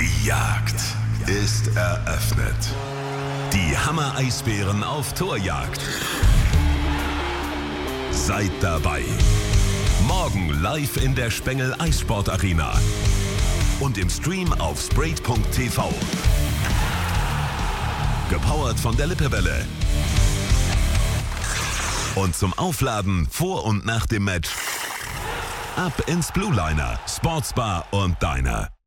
Die Jagd ist eröffnet. Die Hammer-Eisbären auf Torjagd. Seid dabei. Morgen live in der Spengel Eissport-Arena und im Stream auf Sprayt.tv. Gepowert von der Lippewelle. Und zum Aufladen vor und nach dem Match ab ins Blue Liner, Sportsbar und Diner.